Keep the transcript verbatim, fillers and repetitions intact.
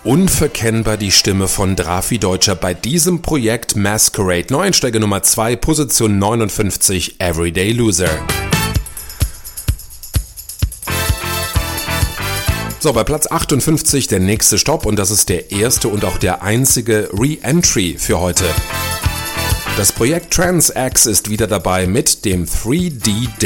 Unverkennbar die Stimme von Drafi Deutscher bei diesem Projekt Masquerade. Neueinsteiger Nummer zwei, Position neunundfünfzig, Everyday Loser. So, bei Platz achtundfünfzig der nächste Stopp und das ist der erste und auch der einzige Re-Entry für heute. Das Projekt Trans-X ist wieder dabei mit dem drei D